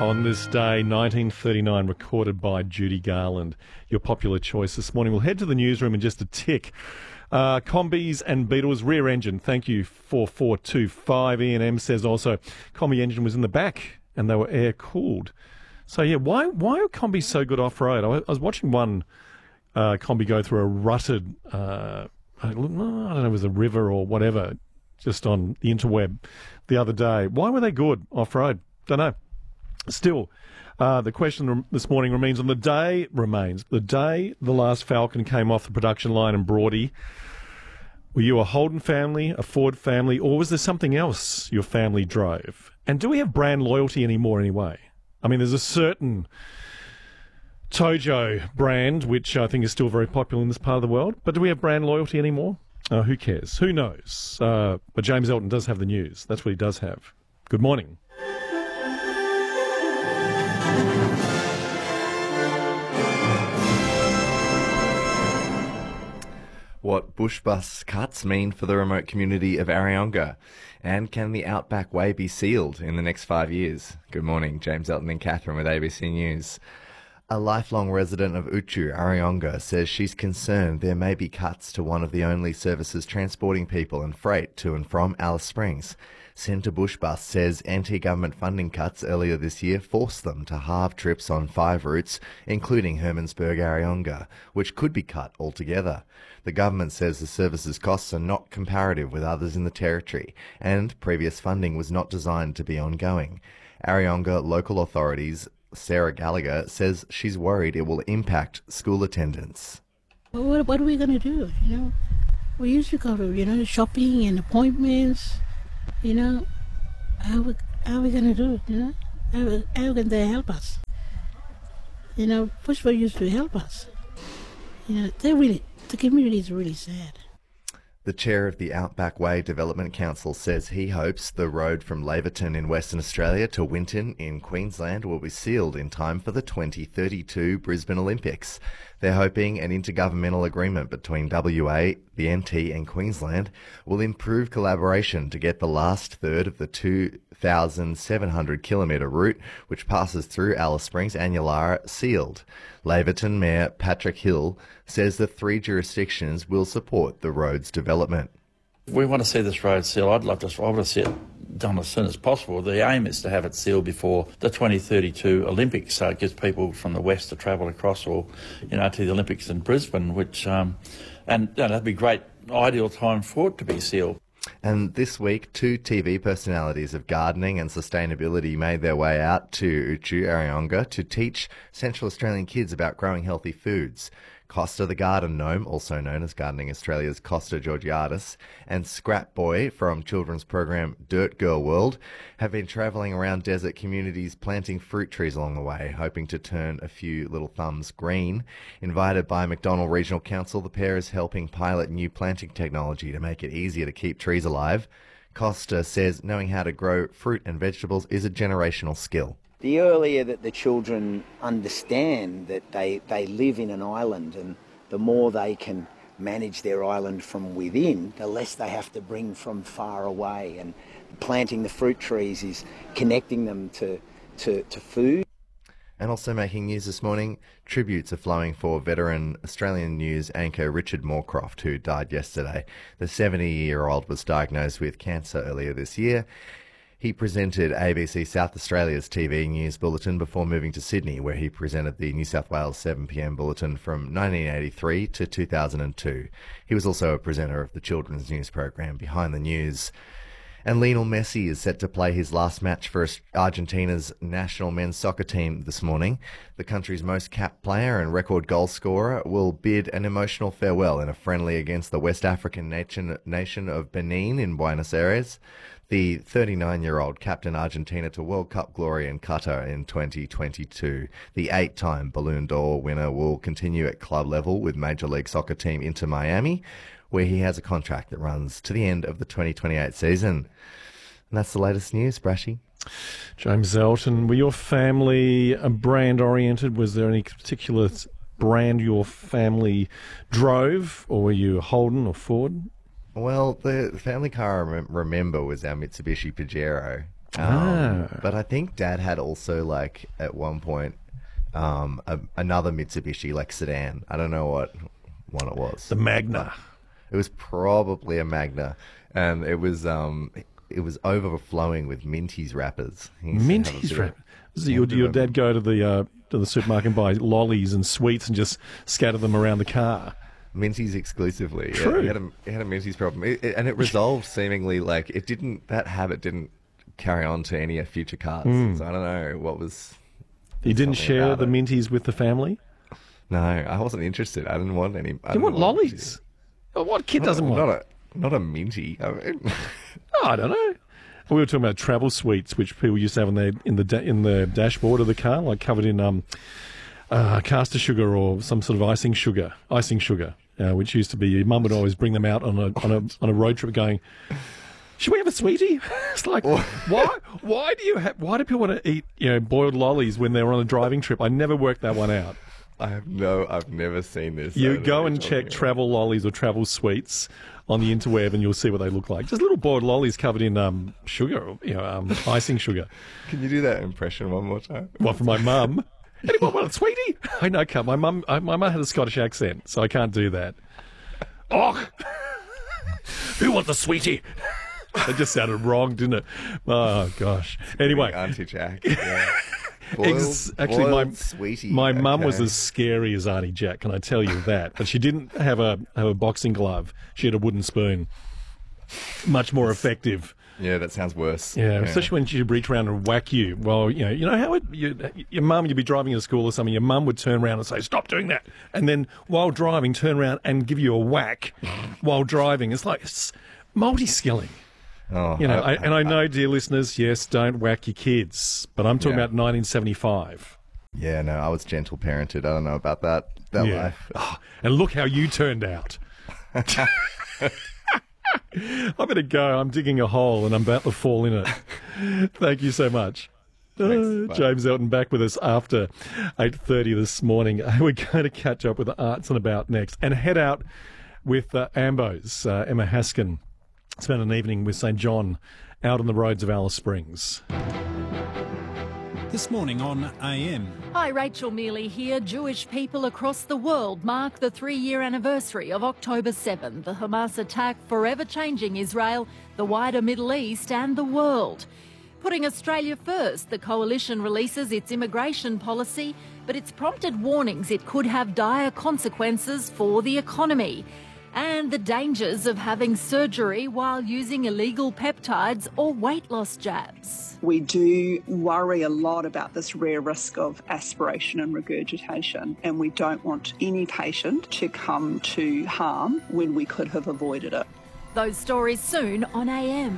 on this day, 1939, recorded by Judy Garland. Your popular choice this morning. We'll head to the newsroom in just a tick. Combis and Beetles, rear engine. Thank you, 4425. Ian M says also, Combi engine was in the back and they were air-cooled. So, yeah, why are Combis so good off-road? I was watching one Combi go through a rutted, I don't know if it was a river or whatever, just on the interweb the other day. Why were they good off-road? Don't know. Still, the question this morning remains the day the last Falcon came off the production line in Broadie. Were you a Holden family, a Ford family, or was there something else your family drove? And do we have brand loyalty anymore anyway? I mean, there's a certain Tojo brand, which I think is still very popular in this part of the world, but do we have brand loyalty anymore? Who cares? Who knows? But James Elton does have the news. That's what he does have. Good morning. What bush bus cuts mean for the remote community of Areyonga, and can the Outback Way be sealed in the next 5 years? Good morning, James Elton and Catherine with ABC News. A lifelong resident of Uchu, Areyonga, says she's concerned there may be cuts to one of the only services transporting people and freight to and from Alice Springs. Centre Bush Bus says anti-government funding cuts earlier this year forced them to halve trips on 5 routes, including Hermannsburg-Areyonga, which could be cut altogether. The government says the service's costs are not comparative with others in the territory, and previous funding was not designed to be ongoing. Areyonga local authorities Sarah Gallagher says she's worried it will impact school attendance. Well, what are we going to do? We used to go to, shopping and appointments. How are we going to do it? How can they help us? Bushville used to help us. The community is really sad. The chair of the Outback Way Development Council says he hopes the road from Laverton in Western Australia to Winton in Queensland will be sealed in time for the 2032 Brisbane Olympics. They're hoping an intergovernmental agreement between WA, the NT and Queensland will improve collaboration to get the last third of the 2,700 kilometre route, which passes through Alice Springs and Yulara, sealed. Laverton Mayor Patrick Hill says the 3 jurisdictions will support the road's development. We want to see this road sealed. I want to see it done as soon as possible. The aim is to have it sealed before the 2032 Olympics, so it gives people from the west to travel across or, to the Olympics in Brisbane, which, that'd be a great, ideal time for it to be sealed. And this week, 2 TV personalities of gardening and sustainability made their way out to Uchu, Areyonga, to teach Central Australian kids about growing healthy foods. Costa the Garden Gnome, also known as Gardening Australia's Costa Georgiadis, and Scrap Boy from children's program Dirt Girl World have been travelling around desert communities planting fruit trees along the way, hoping to turn a few little thumbs green. Invited by Macdonnell Regional Council, the pair is helping pilot new planting technology to make it easier to keep trees alive. Costa says knowing how to grow fruit and vegetables is a generational skill. The earlier that the children understand that they live in an island, and the more they can manage their island from within, the less they have to bring from far away. And planting the fruit trees is connecting them to food. And also making news this morning, tributes are flowing for veteran Australian News anchor Richard Moorcroft, who died yesterday. The 70-year-old was diagnosed with cancer earlier this year. He presented ABC South Australia's TV news bulletin before moving to Sydney, where he presented the New South Wales 7pm bulletin from 1983 to 2002. He was also a presenter of the children's news program Behind the News. And Lionel Messi is set to play his last match for Argentina's national men's soccer team this morning. The country's most capped player and record goal scorer will bid an emotional farewell in a friendly against the West African nation of Benin in Buenos Aires. The 39-year-old captained Argentina to World Cup glory in Qatar in 2022. The 8-time Ballon d'Or winner will continue at club level with Major League Soccer team Inter Miami, where he has a contract that runs to the end of the 2028 season. And that's the latest news, Brashy. James Elton, were your family brand-oriented? Was there any particular brand your family drove, or were you Holden or Ford? Well, the family car I remember was our Mitsubishi Pajero. But I think Dad had also, like, at one point, another Mitsubishi, like, sedan. I don't know what one it was. The Magna. It was probably a Magna, and it was overflowing with Minties wrappers. He used to have a Minties bit of- wrap. So your dad go to the supermarket and buy lollies and sweets and just scatter them around the car. Minties exclusively. Yeah, True. he had a Minties problem, and it resolved seemingly. Like, that habit didn't carry on to any future cars. So I don't know what was. You didn't something share about the it. Minties with the family? No, I wasn't interested. I didn't want any. You want lollies? Oh, what kid doesn't want? Not a minty. I mean, Oh, I don't know. We were talking about travel sweets, which people used to have in the dashboard of the car, like covered in caster sugar or some sort of icing sugar, which used to be. Your mum would always bring them out on a road trip, going, "Should we have a sweetie?" It's like, why? Why do people want to eat boiled lollies when they're on a driving trip? I never worked that one out. I've never seen this. You go and check travel lollies or travel sweets on the interweb, and you'll see what they look like. Just little boiled lollies covered in sugar, icing sugar. Can you do that impression one more time? One for my mum. Anyone want a sweetie? I know, can't. My mum had a Scottish accent, so I can't do that. Oh, who wants a sweetie? That just sounded wrong, didn't it? Oh gosh. Anyway, Auntie Jack. Yeah. Actually, sweetie. my mum was as scary as Auntie Jack, can I tell you that? But she didn't have a boxing glove. She had a wooden spoon. Much more effective. Yeah, that sounds worse. Yeah, especially when she'd reach around and whack you. Well, you know how your mum, you'd be driving to school or something, your mum would turn around and say, "Stop doing that," and then while driving, turn around and give you a whack while driving. It's multi-skilling. Oh, I know, dear listeners, yes, don't whack your kids, but I'm talking about 1975. Yeah, no, I was gentle parented. I don't know about that life. Oh, and look how you turned out. I better go. I'm digging a hole and I'm about to fall in it. Thank you so much. Thanks, James Elton back with us after 8:30 this morning. We're going to catch up with the Arts and About next and head out with Ambo's Emma Haskin. Spent an evening with St. John out on the roads of Alice Springs. This morning on AM. Hi, Rachel Mealy here. Jewish people across the world mark the 3-year anniversary of October 7, the Hamas attack forever changing Israel, the wider Middle East and the world. Putting Australia first, the coalition releases its immigration policy, but it's prompted warnings it could have dire consequences for the economy. And the dangers of having surgery while using illegal peptides or weight loss jabs. We do worry a lot about this rare risk of aspiration and regurgitation, and we don't want any patient to come to harm when we could have avoided it. Those stories soon on AM.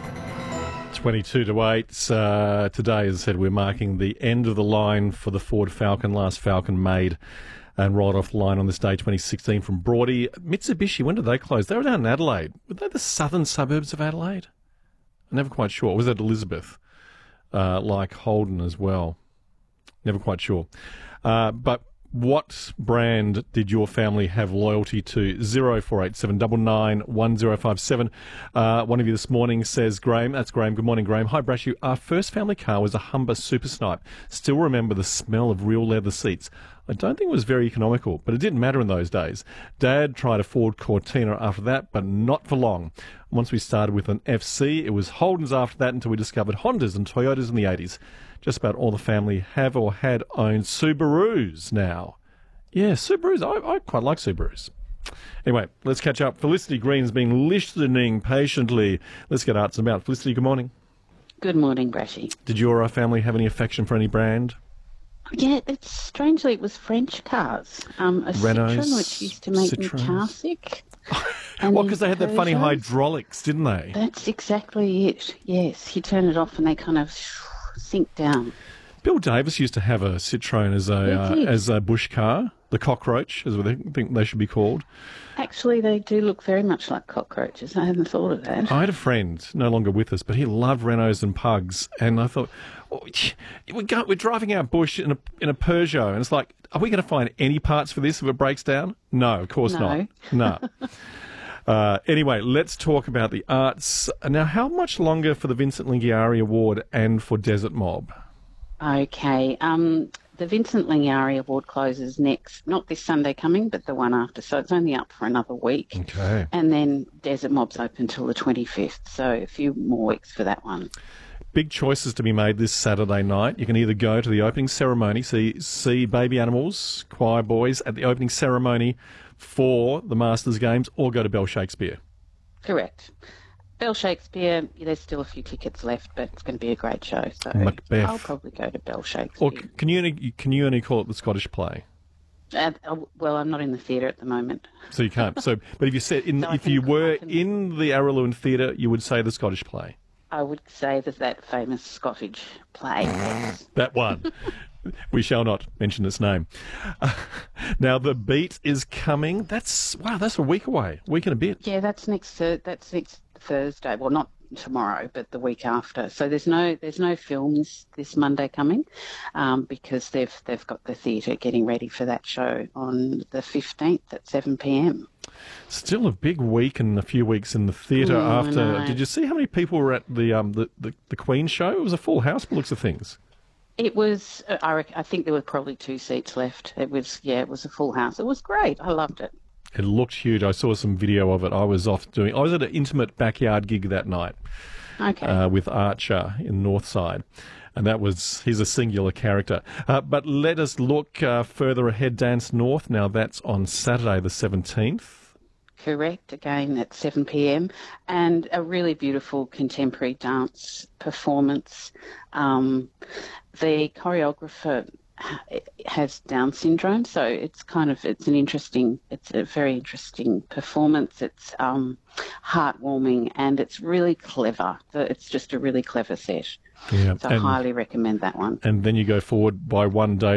22 to 8. Today, as I said, we're marking the end of the line for the Ford Falcon. Last Falcon made and rolled off the line on this day, 2016, from Broady. Mitsubishi, when did they close? They were down in Adelaide. Were they the southern suburbs of Adelaide? I'm never quite sure. Was that Elizabeth? Like Holden as well. Never quite sure. But what brand did your family have loyalty to? 0487 99 1057. One of you this morning says, Graham. That's Graham. Good morning, Graham. Hi, Brashew. Our first family car was a Humber Super Snipe. Still remember the smell of real leather seats. I don't think it was very economical, but it didn't matter in those days. Dad tried a Ford Cortina after that, but not for long. Once we started with an FC, it was Holdens after that until we discovered Hondas and Toyotas in the 80s. Just about all the family have or had owned Subarus now. Yeah, Subarus. I quite like Subarus. Anyway, let's catch up. Felicity Green's been listening patiently. Let's get Arts and About. Felicity, good morning. Good morning, Brashy. Did your family have any affection for any brand? Yeah, strangely it was French cars. A Renaults, Citroen, which used to make me Citroens. carsick. Well, because they had that funny Peugeots. hydraulics, didn't they? That's exactly it. Yes, you turn it off and they kind of sink down. Bill Davis used to have a Citroen as a bush car, the Cockroach, as they think they should be called. Actually, they do look very much like cockroaches. I hadn't thought of that. I had a friend, no longer with us, but he loved Renaults and Pugs, and I thought, we're driving out bush in a Peugeot, and it's like, are we going to find any parts for this if it breaks down? No, of course No. not. No. Anyway, let's talk about the arts. Now, how much longer for the Vincent Lingiari Award and for Desert Mob? Okay. The Vincent Lingiari Award closes not this Sunday coming, but the one after. So it's only up for another week. Okay. And then Desert Mob's open till the 25th. So a few more weeks for that one. Big choices to be made this Saturday night. You can either go to the opening ceremony, see Baby Animals, Choir Boys at the opening ceremony for the Masters Games, or go to Bell Shakespeare. Correct. Bell Shakespeare, there's still a few tickets left, but it's going to be a great show. So Macbeth. I'll probably go to Bell Shakespeare. Or can you only call it the Scottish play? Well, I'm not in the theatre at the moment. So you can't. But if you said if you were in the Araluen Theatre, you would say the Scottish play. I would say that famous Scottish play. Yes. That one. We shall not mention its name. Now, The Beat is coming. That's a week away. Week and a bit. Yeah, that's next Thursday. Well, not tomorrow, but the week after. So there's no films this Monday coming, because they've got the theatre getting ready for that show on the 15th at 7 p.m. Still a big week and a few weeks in the theatre after. Did you see how many people were at the Queen show? It was a full house by the looks of things. It was. I think there were probably 2 seats left. It was a full house. It was great. I loved it. It looked huge. I saw some video of it. I was at an intimate backyard gig that night. Okay. With Archer in Northside. And he's a singular character. But let us look further ahead. Dance North. Now that's on Saturday the 17th. Correct, again at 7 p.m. And a really beautiful contemporary dance performance. The choreographer has Down syndrome, so it's a very interesting performance. It's heartwarming and it's really clever. It's just a really clever set. Yeah, so I highly recommend that one. And then you go forward by one day